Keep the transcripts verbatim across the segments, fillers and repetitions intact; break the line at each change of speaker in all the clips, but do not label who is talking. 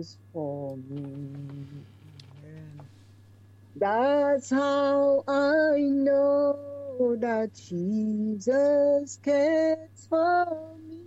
for me. That's how I know that Jesus cares for me.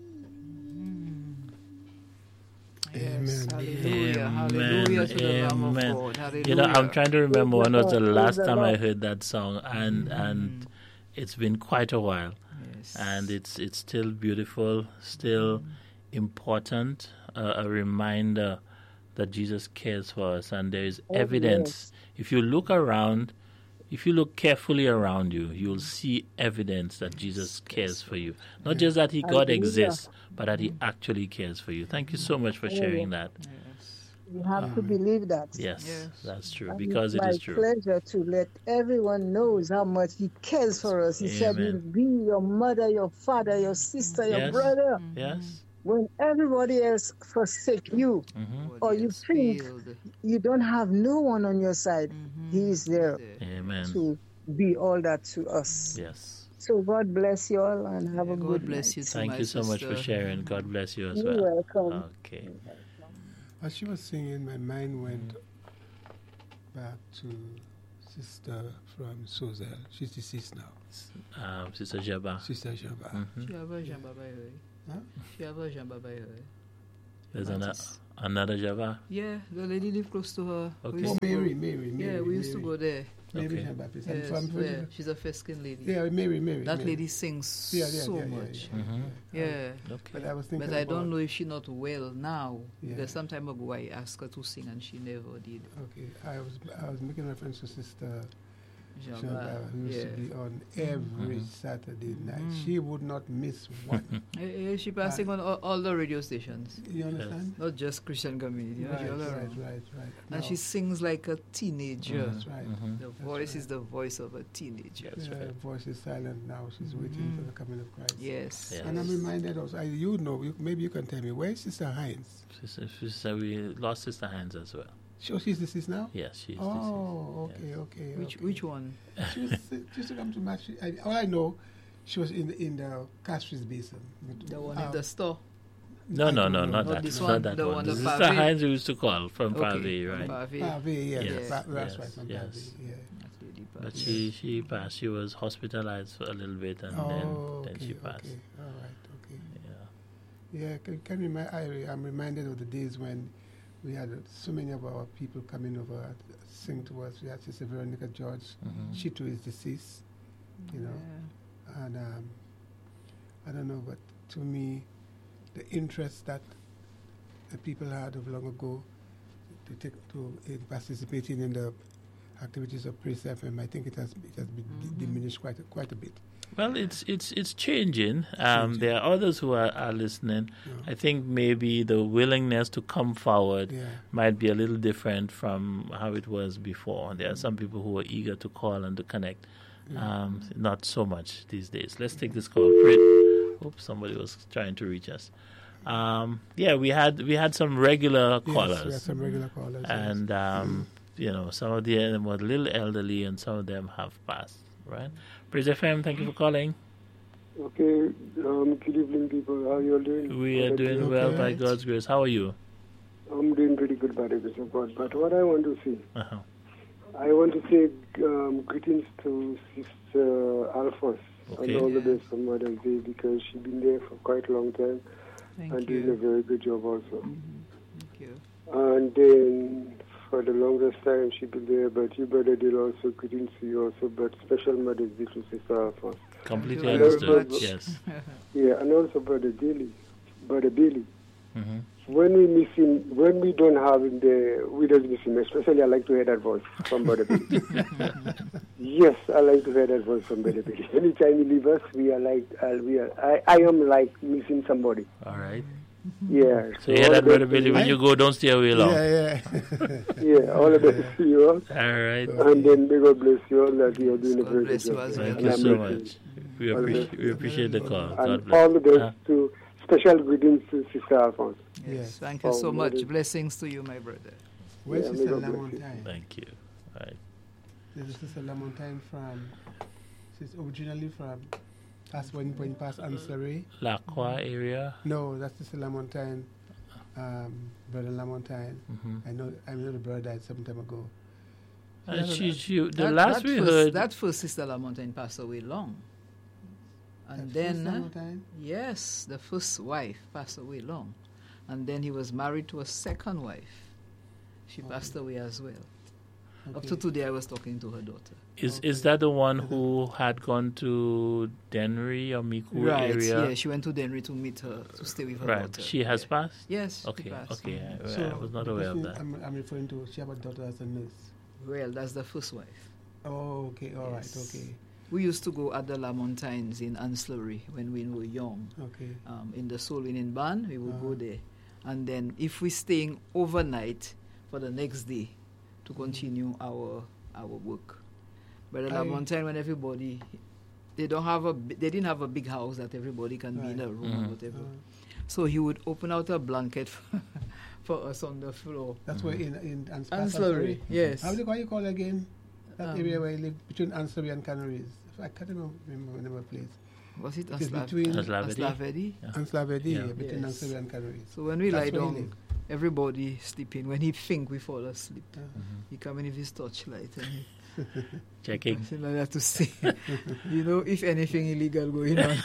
Yes,
Amen.
hallelujah,
Amen.
hallelujah to the Lamb of
Amen.
God, hallelujah.
You know, I'm trying to
Praise
remember
the
when was the
Lord, praise
last
the
time I
Lord.
heard that song, and and it's been quite a while,
Yes.
and it's it's still beautiful, still important, uh, a reminder that Jesus cares for us, and there is
Oh,
evidence.
yes.
If you look around, if you look carefully around you, you'll see evidence that Jesus cares for you. Not just that He God
Hallelujah.
exists, but that He actually cares for you. Thank you so much for
Oh,
sharing
yes.
that.
Yes.
You have to believe that.
Yes,
Yes.
that's true,
And it's
because it
my
is true.
pleasure to let everyone knows how much He cares for us. He said He'll
Amen.
be your mother, your father, your sister, your
Yes,
brother.
yes.
When everybody else forsake you,
Mm-hmm.
or
Body
you
has
think
failed.
you don't have no one on your side, He is there
Amen.
to be all that to us.
Yes.
So God bless you all and have a
Yeah,
good
God bless
night.
you too,
Thank
my
you so much for
sister.
sharing. God bless you as
You're
well.
welcome.
Okay.
You're welcome.
As she was singing, my mind went back to Sister from Sozel. She's deceased now.
Um, Sister Jabba.
Sister Jabba.
Mhm.
Shiava Jean Baba Yoy.
Huh?
Shiava Jean Baba Yoy.
There's ana-
Baptist.
another Jabba.
Yeah, the lady lived close to her.
Okay.
We
Oh,
used to
Mary,
go-
Mary, Mary.
Yeah, we used to
Mary.
go there.
Mary
Okay.
Jean Baptist.
Yes,
I'm from
yeah, she's a fair skinned lady.
Yeah, Mary, Mary.
That
Mary.
lady sings
Yeah, yeah,
so
yeah, yeah,
much.
yeah,
Mhm.
yeah.
Yeah.
Okay.
But I was thinking
But I
about,
don't know if she's not well now.
Yeah.
Because some time ago I asked her to sing and she never did.
Okay, I was I was making reference to Sister
Jean
Shaba,
Baba,
who used
yeah.
to be on every
Mhm.
Saturday night.
Mhm.
She would not miss one.
Eh, eh, She passing on all, all the radio stations,
You understand?
not just Christian community. You know, she
Right,
all
right,
around.
right, right.
And
Now,
she sings like a teenager.
That's right.
Mhm.
The
That's
voice
right.
is the voice of a teenager.
That's
Her
right.
voice is silent now. She's waiting
Mhm.
for the coming of Christ.
Yes.
Yeah.
And I'm reminded also, I, you know, you, maybe you can tell me, where is Sister Hines?
Sister, sister, we lost Sister Hands as well.
Sure, she's deceased now?
Yes, she's
Oh,
deceased.
okay,
Yes.
okay.
Which
okay.
which one?
She was she used to come to match. I, all I know, she was in the, in the Castries Basin.
The one
Um,
in the store.
No,
I
no,
don't
no,
know.
not
Not
that.
this
Not
one,
that
the
one.
one,
This
the
is Sister
Pave.
Hines we used to call from
Okay,
Pave, right?
Pave.
Pave, yes,
Yes,
Ba- that's
yes,
right, from
yes.
Pave, yeah.
That's Lady
But
Pave.
she she passed. She was hospitalized for a little bit, and
Oh,
then
okay,
then she passed.
okay, all right, okay.
Yeah.
Yeah, can, can remind, I, I'm reminded of the days when we had so many of our people coming over to sing to us. We had Sister Veronica George.
Mhm.
She too is deceased, you know.
Yeah.
And um, I don't know, but to me, the interest that the people had of long ago to take to in participating in the activities of Praise F M, I think it has it has been
Mhm.
d- diminished quite a, quite a bit.
Well, it's it's it's changing. Um,
Changing.
there are others who are, are listening.
You know?
I think maybe the willingness to come forward
Yeah,
might be a little different from how it was before. There are some people who are eager to call and to connect.
yeah.
Um, not so much these days. Let's take this call. Prit- Oops, somebody was trying to reach us. Um, yeah, we had we had some regular
Yes,
callers,
we had some regular callers. yes.
and um, you know, some of them were a little elderly, and some of them have passed. Right? Praise F M, thank you for calling.
Okay, um, good evening, people. How you all doing?
We are doing
Okay.
well by God's grace. How are you?
I'm doing pretty good by the grace of God. But what I want to say,
Uh-huh.
I want to say um, greetings to Sister Alphonse
Okay.
and all the
Yes.
best for Mother's Day because she's been there for quite a long time
Thank
and doing a
you.
very good job also.
Thank you.
And then for the longest time she's been there, but you, Brother Dale, also greetings to you also, but special Mother's Day to Sister Alphonse.
Completely
Thank you very
understood.
much.
Yes.
Yeah, and also Brother Daly, Brother Billy.
hmm
When we miss him, when we don't have him there, we just miss him. Especially, I like to hear that voice from Brother Billy. Yes, I like to hear that voice from Brother Billy. Anytime he leaves us, we are like, uh, we are. I, I am like missing somebody.
All right.
Yeah.
So you hear
all
that,
the
Brother
best
Billy?
to
When you go, don't stay away long.
Yeah, yeah.
you. Yeah, all the best to you all.
All right.
And then may God bless you all that you are doing a
God
very good
bless you
job.
as
Thank
well.
you
And
so
I'm
much.
listening.
We
All the
appreciate
best.
we appreciate the call. God
And
bless.
all the best
Uh,
to special greetings to Sister Alphonse.
Yes.
Yes.
Thank you so
Oh,
much.
Mother-
Blessings to you, my brother.
Where's
Yeah, may
Sister
God bless you.
Lamontine?
Thank you. Right.
This is Sister Lamontine from, she's originally from, that's when, when you pass Ansaray.
Lacroix area.
No, that's Sister Lamontine um, Brother Lamontagne.
Mhm.
I know I know the brother died some time ago.
Uh,
Yeah,
she,
that-
she, the
That-
last
that
we
first,
heard,
that first Sister Lamontagne passed away long. And
That
then,
first
uh,
Lamontagne?
yes, the first wife passed away long. And then he was married to a second wife. She
Okay.
passed away as well. Up
Okay.
to today, I was talking to her daughter.
is
Okay.
is that the one who had gone to Dennery or Miku
right,
area?
yeah, she went to Denry to meet her, to stay with her
Right.
daughter.
She has
Yeah.
passed?
Yes, she
Okay,
passed.
okay. I,
So
I was not
the
aware of
person
that.
I'm, I'm referring to, she have a daughter as a nurse.
Well, that's the first wife.
Oh, okay, all right,
Yes.
okay,
We used to go at the Lamontagnes in Ancillary when we were young.
okay.
Um, in the Soul Winning Band, we would go
Uh-huh.
there. And then if we're staying overnight for the next day to continue our our work. But at
I-
Lamontagne, when everybody, they don't have a, bi- they didn't have a big house that everybody can be in a
Right.
room
Mhm.
or whatever.
Uh,
So he would open out a blanket for, for us on the floor.
that's where in in Ans-
Ancillary, yes.
How do you call you call again? That
Um,
area where you live between Ancillary and Canaries. I can't remember, remember the name of the place.
Was it
It is
Aslav-
between
Aslavedi?
Aslavedi?
Anslavedi,
Yeah.
yeah, between
Yes.
Ancillary and Canaries.
So when we
That's
lie
where you
down,
live.
everybody sleeping. When he think we fall asleep,
Uh,
he come in with his torchlight and he
Checking.
something like that to see, you know, if anything illegal going on.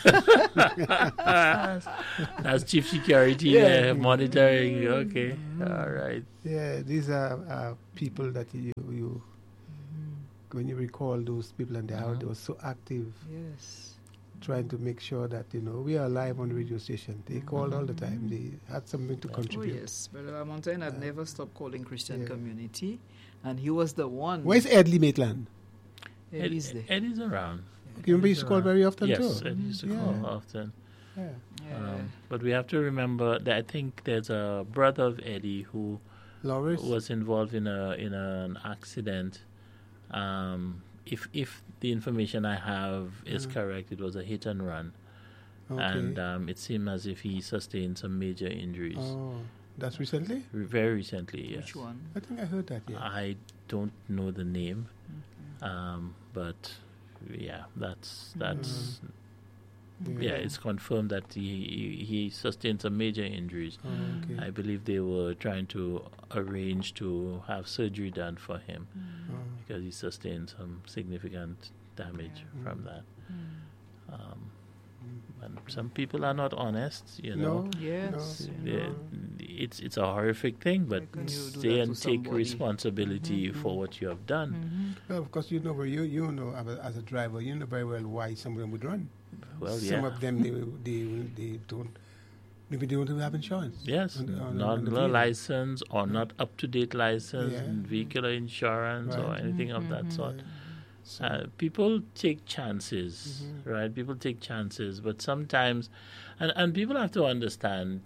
That's chief security
Yeah.
there, monitoring. Okay. All right.
Yeah, these are uh, people that you, you when you recall those people and how they were so active,
Yes.
trying to make sure that you know we are alive on the radio station. They called all the time. They had something to
Oh
contribute.
yes, Brother Lamontagne had
Uh,
never stopped calling Christian
yeah.
community, and he was the one.
Where's Edley Maitland?
Yeah,
Ed-
he's there.
Eddie's around.
You remember he used to call very often
Yes,
too.
Ed used to
Yeah.
call often.
Yeah.
Yeah.
Um, but we have to remember that I think there's a brother of Eddie who
Loris.
was involved in a in an accident. Um, if if the information I have is
Mhm.
correct, it was a hit and run,
Okay.
and um, it seemed as if he sustained some major injuries
oh, that's recently.
re- very recently. Yes,
Which one?
I think I heard that. Yeah.
I don't know the name,
Mhm.
um, but yeah, that's that's
Mm.
yeah, it's confirmed that he he, he sustained some major injuries.
Oh, okay.
I believe they were trying to arrange to have surgery done for him
Oh.
because he sustained some significant damage
Yeah.
from that.
Mm.
Um, and some people are not honest, you know.
No.
Yes.
No.
you
Yeah,
know.
it's it's a horrific thing, but
How can you do
stay
that
and
to
take
somebody?
responsibility
Mhm.
for what you have done.
Mhm.
Well, of course, you know, where you you know as a, as a driver, you know very well why some of them would run.
Well,
Some
yeah.
of them they they they don't maybe they don't even have insurance.
Yes,
on the- on the-
not
on the
no
vehicle.
license or not up to date license,
Yeah.
vehicular insurance or
Right.
anything of that
Mhm.
sort.
Yeah. So,
Uh, people take chances,
Mhm.
right? People take chances, but sometimes, and, and people have to understand.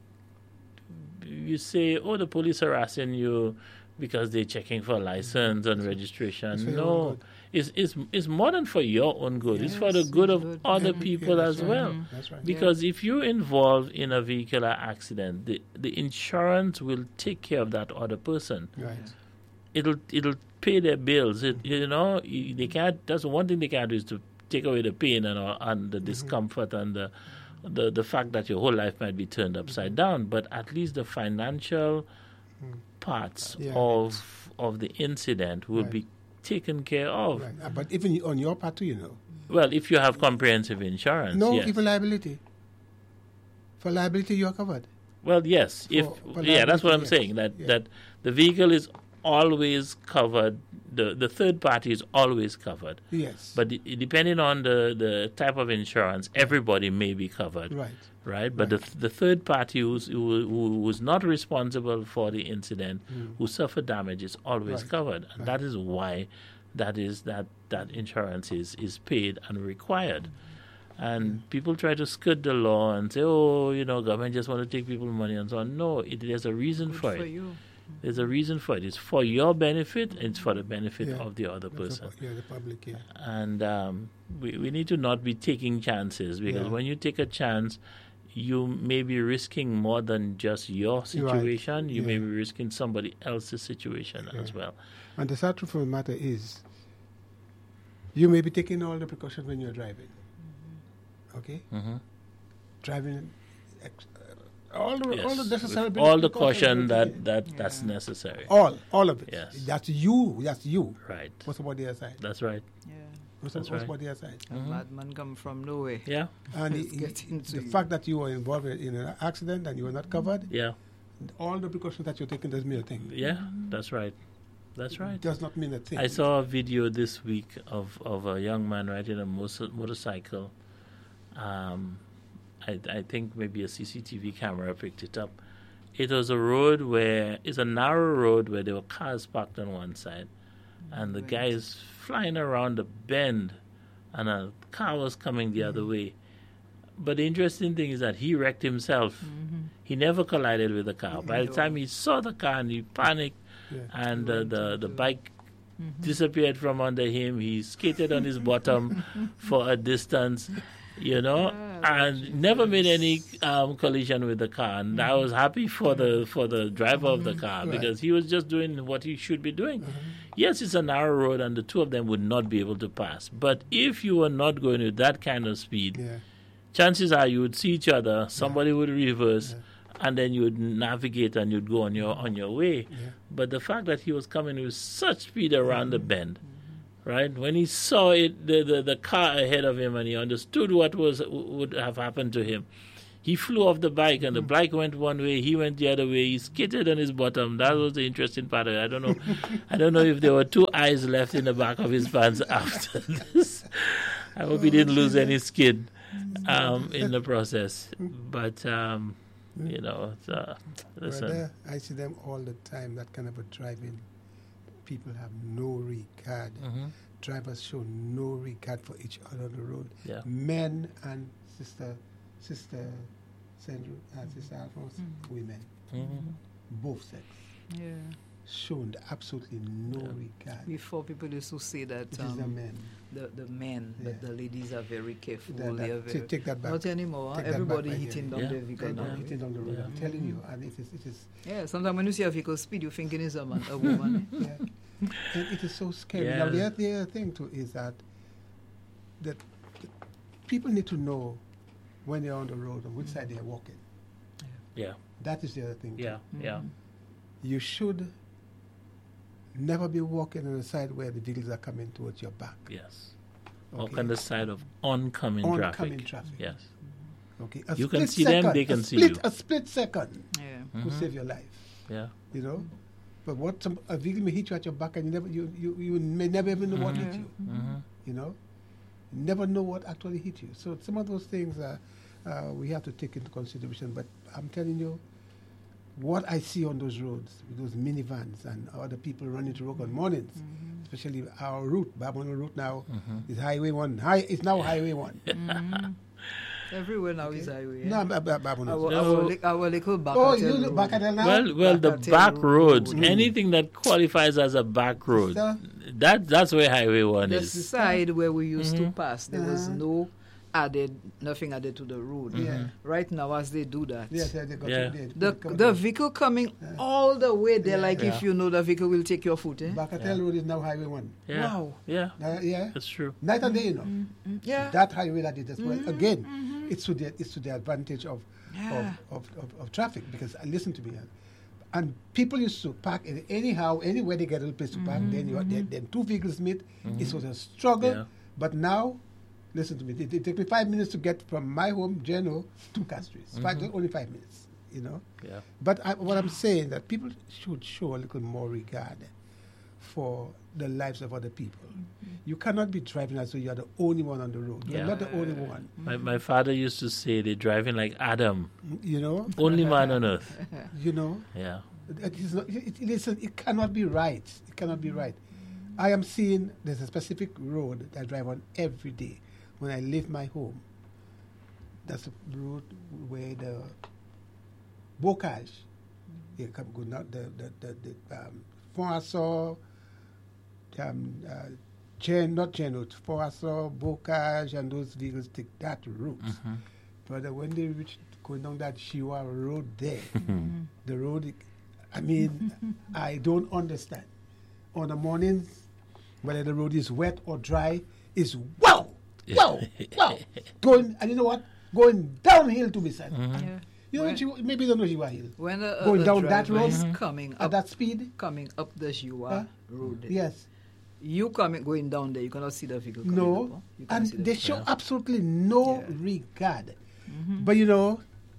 You say, "Oh, the police harassing you because they're checking for license and
It's
registration."
for your own
No,
good.
it's, it's it's more than for your own good. it's for the
Yes,
good
it's
of
good.
other
Yeah.
people
Yeah,
as
that's right.
well.
Mhm.
That's right.
Because if you're involved in a vehicular accident, the, the insurance will take care of that other person.
Right.
It'll it'll pay their bills. It, you know, y- they can't. That's one thing they can't do is to take away the pain and all, and the discomfort and the, the the fact that your whole life might be turned upside down. But at least the financial
Mm.
parts
Yeah.
of of the incident will
Right.
be taken care of.
Right. Uh, but even on your part too, you know.
Well, if you have comprehensive insurance,
No,
yes.
even liability. For liability, you are covered.
Well, yes.
For-
If
for
yeah, that's what I'm
liability, yes.
saying. That
Yeah.
that the vehicle is always covered. The the third party is always covered.
Yes.
But it, it- depending on the, the type of insurance, everybody may be covered,
right.
right? But
Right.
the the third party who's, who who was not responsible for the incident,
Mm.
who suffered damage, is always
Right.
covered, and
Right.
that is why that is that that insurance is is paid and required. And people try to skirt the law and say, "Oh, you know, government just want to take people's money and so on." No, it, there's a reason
Good
for
for
it.
you.
There's a reason for it. It's for your benefit. It's for the benefit
Yeah.
of the other
That's
person.
a- yeah, the public. Yeah.
And um, we we need to not be taking chances, because
Yeah.
when you take a chance, you may be risking more than just your situation. You may
Yeah.
be risking somebody else's situation
Yeah.
as well.
And the sad truth of the matter is, you may be taking all the precautions when you're driving. Okay?
hmm
Driving ex- uh, all the
Yes.
all the necessary
With all the
precautions
caution
that
that, that that's necessary.
all all of it.
Yes.
That's you. That's you.
Right.
What's about the other side?
That's right.
Yeah.
What's,
That's
what's
right.
about the other side?
A madman come from nowhere.
Yeah.
And
Let's
the,
get into
the
it.
fact that you were involved in an accident and you were not covered,
Yeah.
all the precautions that you're taking doesn't mean a thing.
Yeah. That's right. That's right.
It does not mean a thing.
I saw a video this week of, of a young man riding a motor- motorcycle. Um, I, I think maybe a C C T V camera picked it up. It was a road where, it's a narrow road where there were cars parked on one side. And the guy is flying around a bend and a car was coming the other way. But the interesting thing is that he wrecked himself.
Mm-hmm.
He never collided with the car. By the time he saw the car and he panicked,
Yeah.
and uh, the, the bike disappeared from under him. He skated on his bottom for a distance, you know,
Yeah,
and never made any um, collision with the car. And I was happy for the for the driver of the car
Right.
because he was just doing what he should be doing. Yes, it's a narrow road, and the two of them would not be able to pass. But if you were not going with that kind of speed,
Yeah.
chances are you would see each other, somebody would reverse, and then you would navigate and you'd go on your on your way.
Yeah.
But the fact that he was coming with such speed around the bend, right? When he saw it, the, the, the car ahead of him, and he understood what was would have happened to him, he flew off the bike, and the bike went one way, he went the other way. He skated on his bottom. That was the interesting part of it. I don't know, I don't know if there were two eyes left in the back of his pants after this. I hope he didn't lose any skin um, in the process. But um, you know, it's, uh, listen.
Brother, I see them all the time, that kind of a driving. People have no regard.
Mhm.
Drivers show no regard for each other on the road.
Yeah.
Men and sister, sister, Sandra, uh, sister Alphonse, women,
Mhm.
both sex,
Yeah.
shown absolutely no regard.
Before, people used to say that
It is the
um,
men.
the, the men,
Yeah.
that the ladies are very careful.
That-
they
that-
are
ta-
very,
take that back.
Not anymore.
Take that back
Everybody
by
hitting
here.
down
Yeah.
their vehicle
They
now.
don't hit it on the road.
Yeah.
I'm telling you, and it is, it is,
Yeah, sometimes when you see a vehicle speed, you're thinking it's a man, a woman. eh?
yeah, and it is so scary.
Yeah.
Now the other, the other thing too is that that that people need to know when they're on the road on which side they're walking.
Yeah.
That is the other thing. too.
Yeah. Yeah.
You should never be walking on the side where the vehicles are coming towards your back.
Yes.
Okay.
Walk on the side of oncoming,
Oncoming
traffic.
traffic.
Yes.
Okay. A
You can
split
see them,
second,
they
a
can see
split,
you.
A split second
Yeah.
will
Mhm.
save your life.
Yeah.
You know. But what some, a vehicle may hit you at your back and you never you, you, you may never even know what hit you.
Mm-hmm.
You know, you never know what actually hit you. So some of those things uh, uh, we have to take into consideration. But I'm telling you, what I see on those roads, with those minivans and other people running to work on mornings, especially our route, Babongo route now is Highway One. High, it's now Highway One.
Everywhere now is highway.
No,
Yeah.
Ba- Ba- Babongo.
Our,
No.
our, li- our little back
Oh, you look back at it now.
Well, well, the
Back
back
road.
roads,
Mm.
anything that qualifies as a back road,
Sir?
that that's where Highway One
The
is.
side where we used to
Mhm.
pass, there was
Uh-huh.
no added, nothing added to the road.
Yeah.
Right now, as they do that,
Yes, yeah, they got
Yeah.
to, they,
the
they come
the
to-
vehicle coming all the way there,
Yeah.
like
Yeah.
if you know the vehicle will take your foot. Eh?
Bacatel Road is now Highway One.
Yeah.
Wow.
Yeah.
Uh, yeah.
That's true.
Night and day, you know.
Yeah.
That highway that is as well. Again, it's to the it's to the advantage of
Yeah.
of, of, of, of traffic because uh, listen to me, uh, and people used to park in, anyhow anywhere they get a little place to park. Then you then, then two vehicles meet. It was a struggle,
Yeah.
but now. Listen to me. It, it took me five minutes to get from my home, Geno, to Castries. Five, only five minutes, you know.
Yeah.
But I, what I'm saying that people should show a little more regard for the lives of other people. You cannot be driving as though you're the only one on the road. You're
Yeah.
not the only one.
My my father used to say they're driving like Adam,
You know.
only man on earth.
You know.
Yeah.
It, is not, it, it, listen, it cannot be right. It cannot be right. I am seeing there's a specific road that I drive on every day when I leave my home. That's the road where the bocage, you come go not the the the, the um, Fonsault, um, uh, Gen, not Geno, Fonsault, bocage, and those vehicles take that route.
Mhm.
But uh, when they reach going down that Shiwa road there, the road, I mean, I don't understand. On the mornings, whether the road is wet or dry, is wow, wow, wow. Going, and you know what? Going downhill to be said.
Yeah.
You know,
When-
Jiwa, maybe you don't know Jiwa Hill.
When a, a,
Going
a
down that
driver
road?
is
Mhm.
coming
At
up,
that speed?
coming up the Jiwa
Huh?
road,
Yes.
you coming going down there, you cannot see the vehicle coming up.
No.
Huh? You cannot
And
see the
they
vehicle.
show absolutely no
Yeah.
regard. But you know,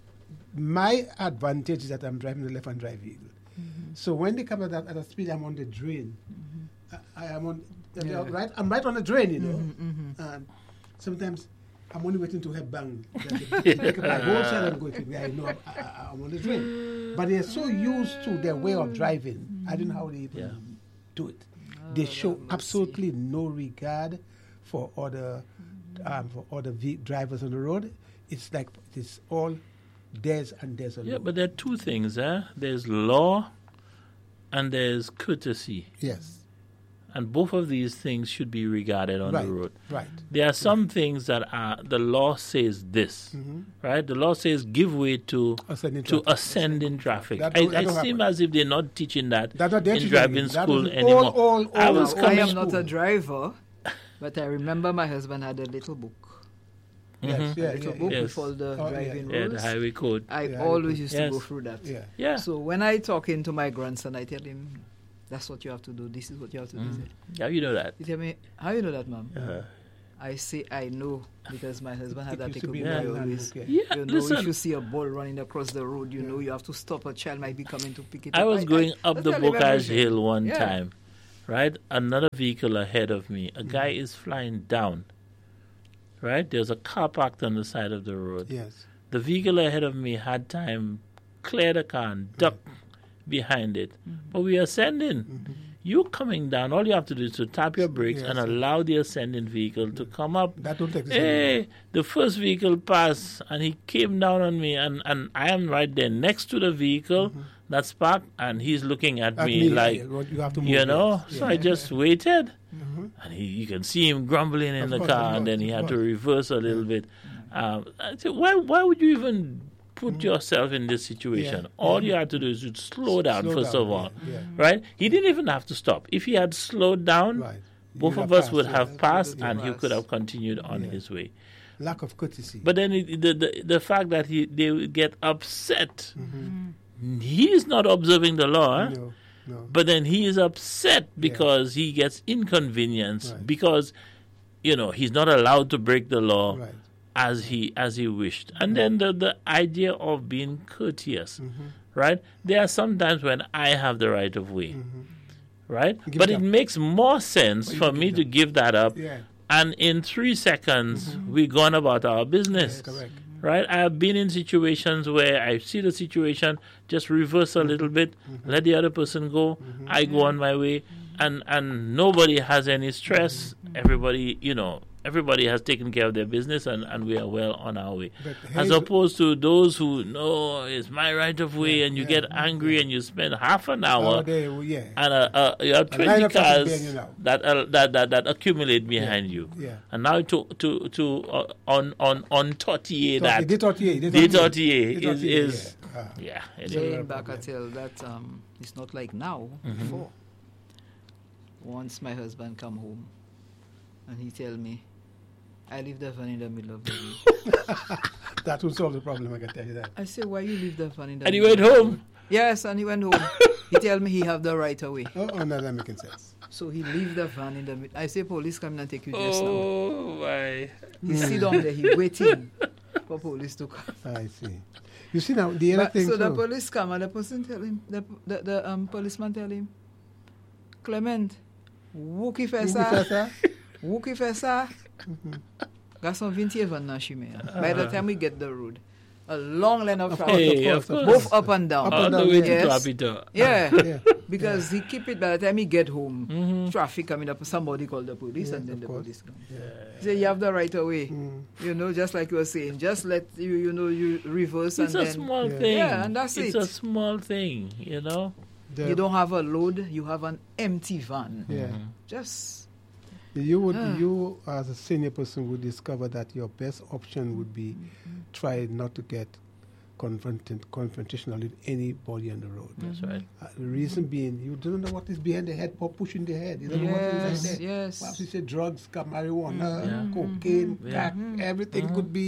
my advantage is that I'm driving the left-hand drive vehicle. So when they come at that at a speed, I'm on the drain. I, I am on,
Yeah.
right? I'm right on the drain, you know.
Mhm,
And sometimes I'm only waiting to head bang. Pick up my whole side and go to where I know I'm, I, I'm on the drain. But they're so used to their way of driving. I don't know how they even
Yeah.
do it. They show
mercy.
absolutely no regard for other um, for other ve- drivers on the road. It's like it's all theirs and theirs alone.
Yeah, but there are two things, eh? There's law and there's courtesy.
yes,
And both of these things should be regarded on
right,
the road.
right.
There are some things that are, the law says this,
Mm-hmm.
right? The law says give way to
Ascending
to
traffic.
ascending traffic.
That
I,
don't- that
I
don't
seem
happen.
as if they're not teaching that
That's not their
in
teaching
driving
again. That
school
was all-
anymore.
all-
I
all-
was
Now, I
coming.
am not
school.
a driver, but I remember my husband had a little book.
Yes,
Mhm.
yeah,
a little
yeah,
book
yeah.
Yes.
with all the
Oh,
driving
Yeah,
rules.
the highway code.
I
Yeah,
always
I-
used
Yes.
to go through that.
Yeah.
Yeah.
So when I talking to my grandson, I tell him, "That's what you have to do. This is what you have to do."
Mm. Yeah, you know that.
He tell me, "How you know that, mom?"
Uh,
I say, "I know because my husband had
It
that
used to
little
be
book.
in
I
my
always,
handbook, yeah.
yeah,
you know,
listen.
if you see a ball running across the road, you
Yeah.
know you have to stop. A child might be coming to pick it
I
up."
was going up
I
the
tell him
Bocage
everything.
Hill one
Yeah.
time, right? Another vehicle ahead of me. A guy
Mm-hmm.
is flying down, right? There's a car parked on the side of the road.
Yes.
The vehicle ahead of me had time, clear the car and duck behind it. But we are ascending. You coming down, all you have to do is to tap your brakes
Yes.
and allow the ascending vehicle to come up.
That don't exist.
Hey, the first vehicle passed and he came down on me, and, and I am right there next to the vehicle that's parked, and he's looking at,
At
me,
me,
like,
yeah, you have to move,
you know.
yes.
So
Yeah.
I just waited,
Mhm.
and he, you can see him grumbling in
Of
the
course,
car,
of
and then he
course,
had
of
to
course.
reverse a little bit. Um, I said, why, why would you even put yourself in this situation?
Yeah.
All
Yeah.
you had to do is to slow down,
Slow
first
down,
of all,
yeah, yeah.
right? He didn't even have to stop. If he had slowed down,
Right.
both
You
of
would
us
have
would
passed,
have
yeah.
passed,
Yeah.
and he
Pass.
could have continued on
Yeah.
his way.
Lack of courtesy.
But then it, the, the the fact that he they would get upset, he is not observing the law, huh?
no, no.
But then he is upset because he gets inconvenienced
Right.
because you know he's not allowed to break the law
Right.
as he as he wished. And then the the idea of being courteous,
Mm-hmm.
right? There are some times when I have the right of way, right?
Give
but
it
it
up.
makes more sense
you
for
give
me
it
to
up.
give that up.
Yeah.
And in three seconds, we're gone about our business.
Yes, correct.
Right? I have been in situations where I see the situation, just reverse a little bit, let the other person go, I go on my way, and, and nobody has any stress. Everybody, you know, everybody has taken care of their business, and, and we are well on our way.
But
As
here's-
opposed to those who, no, it's my right of way,
Yeah,
and you
yeah,
get angry and you spend half an
Oh,
hour
they, yeah.
and uh, uh, you have
line
twenty
of traffic
cars
behind you now.
that, uh, that that that accumulate behind you,
yeah.
and now to to to uh, on on on tortilla that
They tortilla. They
the
tortilla.
tortilla
They
is
tortilla,
is
yeah. Ah.
yeah. it
Yeah.
is.
Going back until that, um, it's not like now. Before, once my husband come home, and he tell me, I leave the van in the middle of the road.
That will solve the problem, I can tell you that.
I say, why you leave the van in the
And he
middle
went
of the
home.
road? Yes, and he went home. He tell me he have the right away.
Oh, oh no, that making sense.
So he leave the van in the middle. I say, police come and take you just now.
Oh my!
He sit down there, he waiting for police to come.
I see. You see now, the other
But,
thing
so the
too.
police come and the person tell him, the, the, the um, policeman tell him, Clement, Wookie Fessa,
Professor,
Wookie Fessa. Garçon vingt van nan chimè. By the time we get the road, a long line of
Of
traffic,
Hey,
course,
of course.
both up and down.
Up
All
and
the
down,
way
yes.
to Clapito.
Yeah,
yeah.
because he keep it by the time he get home.
Mhm.
Traffic coming up, somebody call the police,
Yes,
and then
of
the
course.
police come. He say you have the right away.
Mm.
You know, just like you were saying, just let you, you know, you reverse
It's
and
a
then
small
Yeah.
thing.
Yeah, and that's
it's
it.
a small thing, you know.
The-
you don't have a load, you have an empty van.
Yeah.
Just
You would,
Ah.
you as a senior person would discover that your best option would be try not to get confronted, confrontational with anybody on the road.
That's right.
Uh, the reason being, you don't know what is behind the head or pushing the head. You don't know what is
yes,
inside there.
yes.
Perhaps you say drugs, ca- marijuana,
Yeah.
cocaine,
Yeah.
crack, everything could be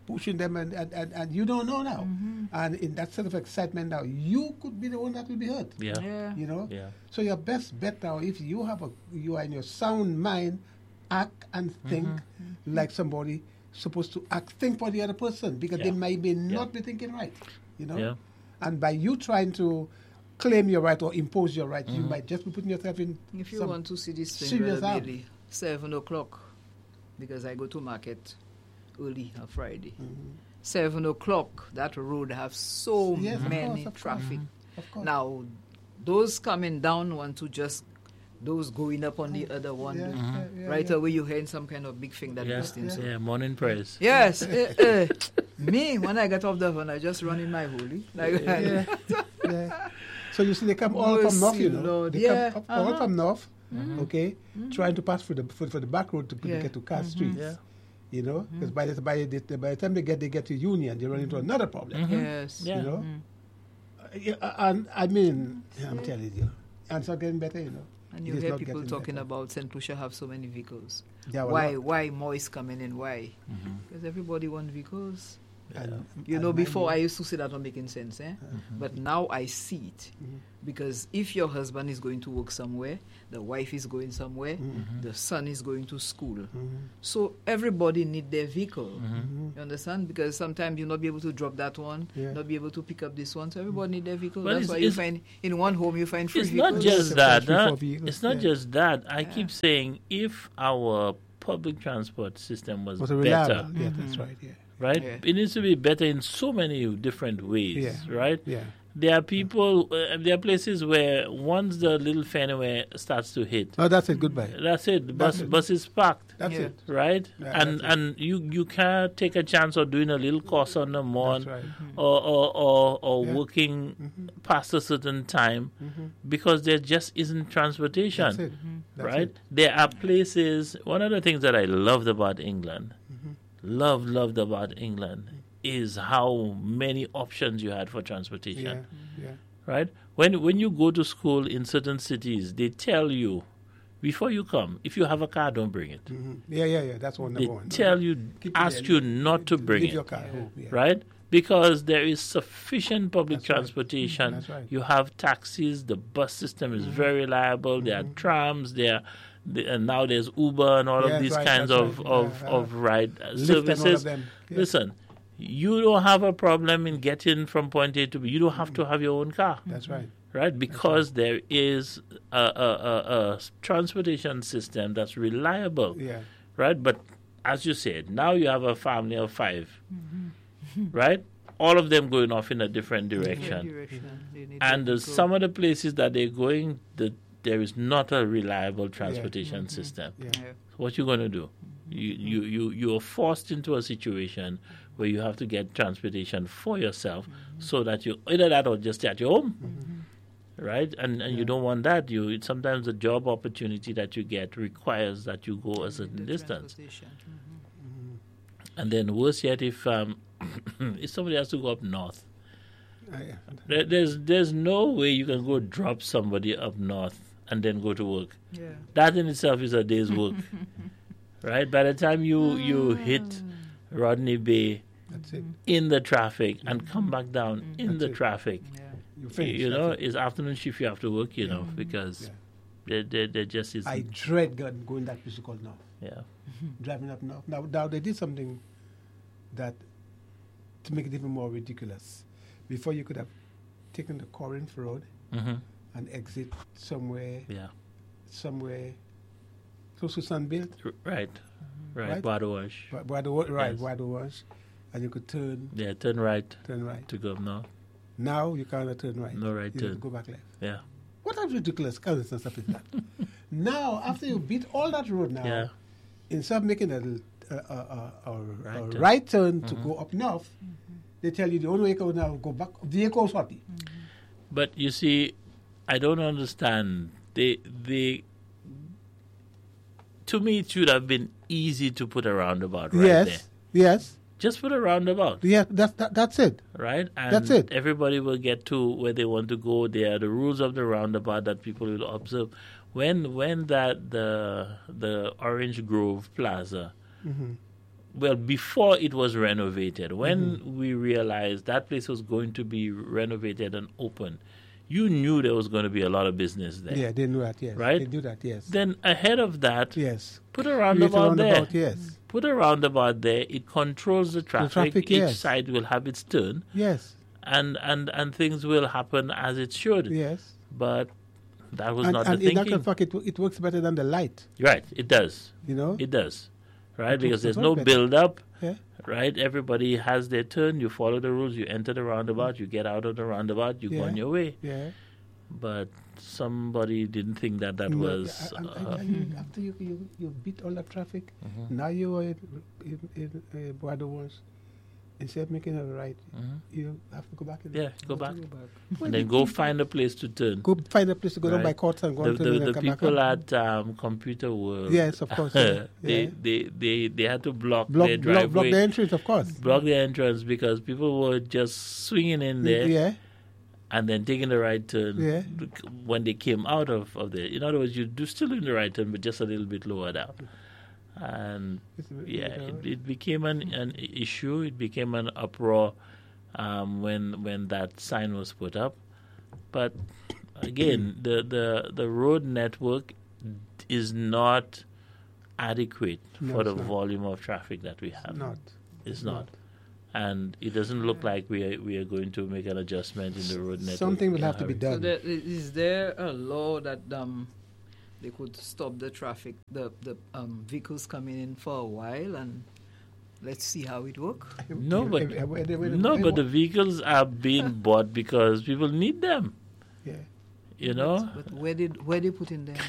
pushing them, and, and, and, and you don't know now.
Mm-hmm.
And in that sort of excitement now, you could be the one that will be hurt.
Yeah.
Yeah.
You know?
Yeah.
So your best bet now, if you have a, you are in your sound mind, act and think
Mm-hmm.
like somebody supposed to act, think for the other person, because
Yeah.
they may, may not be thinking right. You know?
Yeah.
And by you trying to claim your right or impose your right, you might just be putting yourself in
If you
some
want to see this thing,
serious
Brother
harm.
Billy, seven o'clock, because I go to market early on Friday. Seven o'clock, that road have so
Yes, of
many
course, of course.
traffic.
Of course.
Now, those coming down want to just, those going up on the other one.
Yeah,
do-
yeah, yeah,
right
yeah.
away, you hearing some kind of big thing that
Yeah.
busting. So.
Yeah. Morning prayers.
Yes, eh, eh. Me, when I get off the phone, I just run in my holy. Like,
Yeah. yeah. So you see, they come all from north, you
Mercy,
know.
Lord.
They
Yeah,
come up, all
uh-huh.
from north, okay, trying to pass through the for, for the back road to, to
Yeah.
get to Car Street.
Yeah.
You know, because by the by the, by the time they get they get to Union, they run into another problem.
Yes.
Yeah.
You know, Uh, yeah, and I mean, I'm telling you, and it's not getting better. You know,
And
It
you
is
hear
not
people
getting
talking
better.
about Saint Lucia have so many vehicles.
There were
Why?
not.
Why more is coming in? Why? Because everybody want vehicles.
And-
You
and
know,
mind
before I
you,
used to say that not making sense, eh? But now I see it. Because if your husband is going to work somewhere, the wife is going somewhere, the son is going to school. So everybody need their vehicle. You understand? Because sometimes you'll not be able to drop that one,
Yeah.
not be able to pick up this one. So everybody need their vehicle.
But
That's
it's-
why you
it's-
find in one home you find three
It's
vehicles.
not just
Separate
that.
three,
huh?
four vehicles,
It's not
yeah.
just that. I
Yeah.
keep saying if our public transport system was,
Was a
better,
reliable. Yeah, that's right. Yeah,
right?
Yeah.
It needs to be better in so many different ways,
Yeah.
right?
yeah.
There are people, uh, there are places where once the little Fenway starts to hit,
Oh, that's it. Goodbye.
that's it. The bus,
That's it.
bus is packed.
That's
Yeah.
it.
Right,
Yeah,
and
that's it.
and you you can't take a chance of doing a little course on the morning,
That's right.
or or or, or
Yeah.
working past a certain time, because there just isn't transportation.
That's it. That's
Right,
it.
there are places. One of the things that I loved about England, loved loved about England, is how many options you had for transportation.
Yeah, yeah.
Right, when when you go to school in certain cities, they tell you before you come, if you have a car, don't bring it.
Mhm. Yeah, yeah, yeah. That's one
They
number one.
tell you,
Keep it
ask
there.
you not to bring
Leave
it,
your car at home. Yeah.
right? Because there is sufficient public
That's right.
transportation.
That's right.
You have taxis. The bus system is very reliable. There are trams. There, the- and now there's Uber and all
Yes,
of these
right,
kinds
that's
of
right.
of,
Yeah,
of ride uh,
Lyft and all of
services.
them. Yeah.
Listen, you don't have a problem in getting from point A to B. You don't have to have your own car,
That's right.
right? Because there is a, a, a, a transportation system that's reliable,
Yeah.
right? But as you said, now you have a family of five, right? All of them going off in a different direction.
Direction. They need
And
their
there's
vehicle.
some of the places that they're going, the, there is not a reliable transportation system.
Yeah.
Yeah.
What you going to do? You, you, you, you're forced into a situation where you have to get transportation for yourself so that you either that or just stay at your home. Right? And and you don't want that. You it, sometimes the job opportunity that you get requires that you go a certain
The
distance.
transportation.
And then worse yet, if um, if somebody has to go up north,
Uh, yeah.
there, there's there's no way you can go drop somebody up north and then go to work.
Yeah.
That in itself is a day's work, right? By the time you you hit Rodney Bay
That's it.
in the traffic and come back down in
That's
the
it.
traffic,
Yeah.
You
you,
finish.
you
that's
know,
it.
it's afternoon shift you have to work, you know, because
Yeah.
there, there, there just isn't.
I dread going, going that place called now.
Yeah.
Driving up now. Now, now they did something that to make it even more ridiculous. Before you could have taken the Corinth Road
hmm
and exit somewhere,
Yeah.
somewhere close to Sunbuilt,
R- right. Right.
Right?
Badowash.
where, where the wa- right,
Yes.
where the was, and you could turn,
Yeah. Turn right
turn right.
to go up north.
Now you cannot turn right.
No right
you have
turn.
to go back left.
Yeah.
What a ridiculous countless and stuff is that? Now, after you beat all that road now,
Yeah.
instead of making a, a, a, a, a
Right
a
turn.
right turn to go up north, they tell you the only way to now go back, vehicles happy.
But you see, I don't understand. They they. To me, it should have been easy to put a roundabout right
yes,
there.
yes,
Just put a roundabout,
yeah, that's, that, that's it.
right? And
That's it.
Everybody will get to where they want to go. There are the rules of the roundabout that people will observe. When when that the the Orange Grove Plaza
Mm-hmm.
well, before it was renovated, when mm-hmm. we realized that place was going to be renovated and open, you knew there was going to be a lot of business there.
Yeah, they knew that, yes.
Right?
They knew that, yes.
Then ahead of that,
yes.
put a roundabout there.
Roundabout, yes.
Put a roundabout there. It controls the traffic.
The traffic,
Each
yes.
side will have its turn.
Yes.
And, and, and things will happen as it should.
Yes.
But that was
and,
not
and
the thinking.
And in actual fact, it, it works better than the light.
Right, it does.
You know?
It does. Right,
it
because there's no
better.
build-up.
Yeah.
Right, everybody has their turn. You follow the rules. You enter the roundabout. You get out of the roundabout. You
yeah.
go on your way.
Yeah.
But somebody didn't think that that
no,
was...
I, I,
uh,
I, you, after you, you, you beat all that traffic,
mm-hmm.
now you are in, in, in uh, Boado once. Instead of making a right,
mm-hmm.
you have to go back.
Yeah, go back.
Go back.
And then go find a place to turn.
Go find a place to go
right.
down by courts and go
the,
on to
the,
the,
the
and come
people
back
at um, Computer World.
Yes, of course. Yeah.
they,
yeah.
they, they, they had to block,
block,
their
block,
driveway.
block the entrance, of course.
Block the entrance because people were just swinging in there.
Yeah.
And then taking the right turn
yeah.
when they came out of, of the... In other words, you do still in the right turn, but just a little bit lower down. And, yeah, it, it became an, an issue. It became an uproar um, when when that sign was put up. But, again, the, the, the road network is not adequate
no,
for the
not.
volume of traffic that we have.
It's not.
It's,
it's
not.
not.
And it doesn't look like we are, we are going to make an adjustment in the road network.
Something will have to be done.
So there, is there a law that um, they could stop the traffic, the, the um, vehicles coming in for a while, and let's see how it works?
No, but, no, but the vehicles are being bought because people need them.
Yeah.
You know?
But, but where did where they put in them?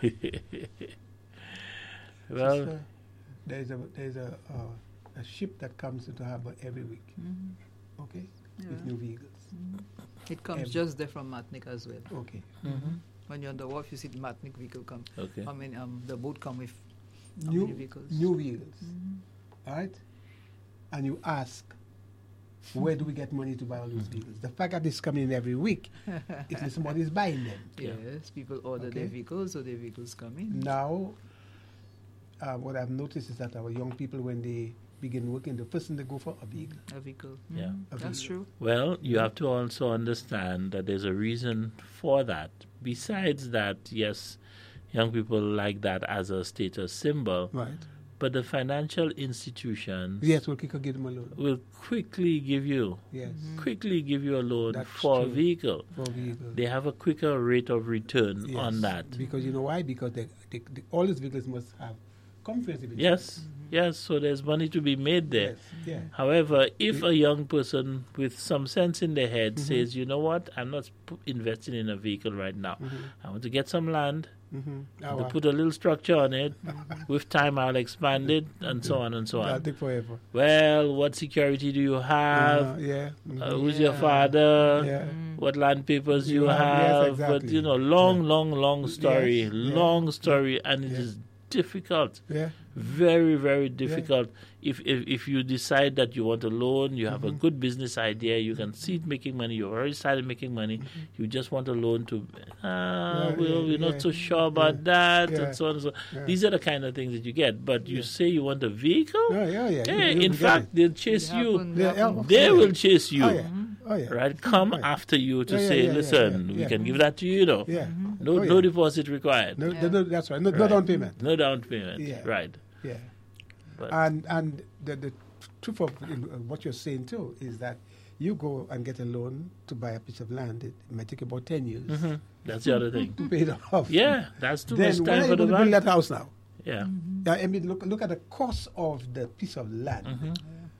Well,
Sister, there's a there's a uh, a ship that comes into harbor every week.
Mm-hmm.
Okay,
yeah.
with new vehicles.
Mm-hmm. It comes
every
just there from Matnik as well.
Okay.
Mm-hmm. When you're on the wharf, you see the Matnik vehicle come.
Okay.
I mean, um, the boat come with how
new
many vehicles?
New vehicles.
Mm-hmm.
All right, and you ask, where do we get money to buy all those vehicles? The fact that it's coming in every week, it means somebody's buying them.
Yes, people order
Okay.
their vehicles, so their vehicles come in.
Now, uh, what I've noticed is that our young people, when they begin working, the first thing they go for a vehicle.
A vehicle.
Yeah.
Mhm.
A
That's
vehicle.
true.
well, you have to also understand that there's a reason for that. Besides that, yes, young people like that as a status symbol,
Right.
but the financial institutions
Yes, we'll kick a give them a loan.
will quickly give you,
Yes.
quickly give you a loan
That's
for a
true.
vehicle.
For a vehicle.
They have a quicker rate of return
Yes.
on that.
Because you know why? Because they, they, they, all these vehicles must have comprehensive insurance.
Yes, yes, so there's money to be made there.
Yes. Yeah.
However, if a young person with some sense in their head
Mhm.
says, you know what, I'm not p- investing in a vehicle right now.
Mhm.
I want to get some land,
Mm-hmm.
to put a little structure on it. With time, I'll expand it, and so on and so
That'll
on.
take forever.
Well, what security do you have?
Uh, yeah. Mhm.
Uh, who's your
Yeah.
father?
yeah.
What land papers you,
You have- yes,
have? But
exactly.
you know, long,
Yeah.
long, long story,
Yes, yeah.
long story, and it
Yeah.
is difficult.
Yeah.
Very, very difficult. If, if if you decide that you want a loan, you have a
Mhm.
good business idea, you can see it making money, you've already started making money, you just want a loan to, ah,
Yeah,
well,
yeah,
we're not
yeah,
so sure about
yeah,
that,
yeah,
and so on and so on.
yeah.
These are the kind of things that you get. But you
Yeah.
say you want a vehicle?
Yeah, yeah, yeah.
Hey,
You- you
in
get
fact,
it.
they'll chase
It
you.
happen-
Yeah,
happen.
yeah.
They
Yeah.
will chase you.
Oh, yeah. Oh, yeah.
Right, come
Right.
after you to
Yeah, yeah,
say,
yeah, yeah,
listen,
yeah,
we
yeah.
can give that to you, you know.
Yeah.
No,
Oh,
no
yeah.
deposit required.
No,
Yeah.
no, that's right. No, no
Right.
down payment.
No down payment.
Yeah.
Right.
Yeah.
But
And and the, the truth of uh, what you're saying too is that you go and get a loan to buy a piece of land. It might take about ten years
mhm, that's the other thing.
to pay it off.
Yeah, that's too
Then
much
when
time
are
for
you
the
going to build
bank.
that house now?
Yeah.
Yeah, I mean, look look at the cost of the piece of land.
Mhm.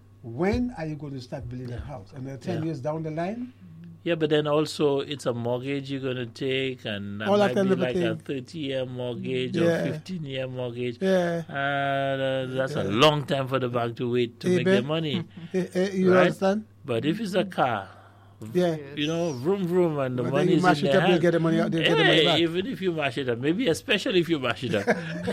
When are you going to start building that house? And then ten
Yeah.
years down the line?
Yeah, but then also it's a mortgage you're going to take, and that
All that
might
kind
be
of a
like a
thing.
thirty-year mortgage
Yeah.
or fifteen-year mortgage.
Yeah.
And uh, that's a
Yeah.
long time for the bank to wait to
Hey,
make their
babe.
money.
Eh, eh, you
Right.
understand?
But if it's a car,
Yeah.
you know, vroom vroom, and the
But then
money
you
is
mash
in
it
their
up, you
hand.
get the money out, they get the money
Hey,
back.
even if you mash it up, maybe especially if you mash it up,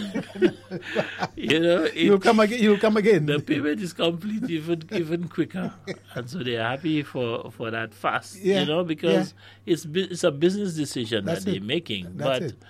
you know, it,
You'll come again. You'll come again.
the payment is complete even even quicker, and so they're happy for, for that fast,
Yeah,
you know, because it's bu- it's a business decision
That's
that
it.
they're making.
That's
but
it.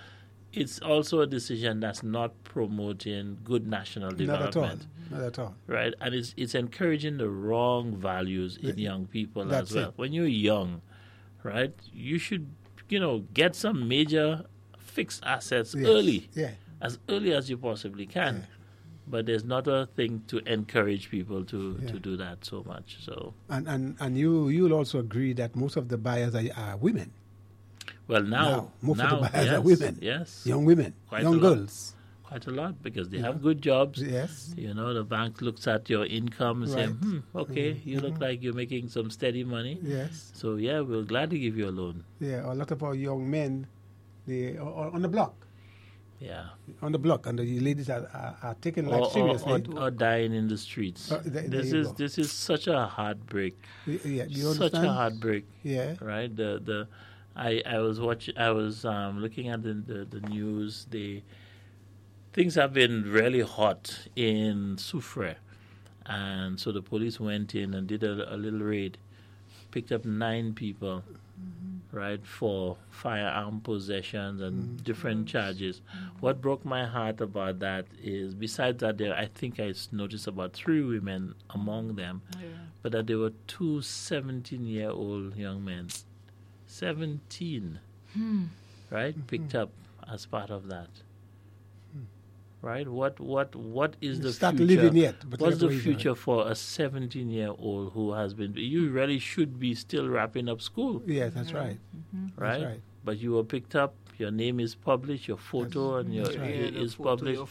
it's also a decision that's not promoting good national
Not at all.
development.
Not at all.
Right, and it's it's encouraging the wrong values in
Yeah,
young people
that's
as well.
it.
When you're young, right, you should, you know, get some major fixed assets
Yes.
early,
Yeah.
as early as you possibly can.
Yeah.
But there's not a thing to encourage people to,
Yeah.
to do that so much. So,
And and and you you'll also agree that most of the buyers are, are women.
well, now,
Now, most
now,
of the buyers
yes,
are women.
Yes,
Young women,
Quite
young
a lot.
girls.
quite a lot because they
Yeah.
have good jobs.
Yes.
You know, the bank looks at your income and say,
Right.
hmm, okay,
Mhm,
you look
mhm.
like you're making some steady money.
Yes.
So, yeah, we'll gladly give you a loan.
Yeah. A lot of our young men, they are are on the block,
Yeah.
on the block, and the ladies are are, are taking
Or,
life
or,
seriously.
or, or dying in the streets.
Uh, th- there
this
you
is
go.
this is such a heartbreak.
Y- yeah. Do you
Such
understand?
a heartbreak,
Yeah.
right? The the I I was watching. I was um, looking at the, the the news. The things have been really hot in Soufrière, and so the police went in and did a, a little raid, picked up nine people, right, for firearm possessions and different charges. What broke my heart about that is, besides that, there I think I s- noticed about three women among them,
Yeah.
but that there were two seventeen-year-old young men, seventeen, right, picked up as part of that. Right? What what what is the
Start
future?
living yet, but
What's
let
the
go easy.
future for a seventeen-year-old who has been? You really should be still wrapping up school,
Yes, that's right.
right?
right.
But you were picked up. Your name is published. Your photo and your
That's right.
i-
Yeah, the
is
photo,
published.
your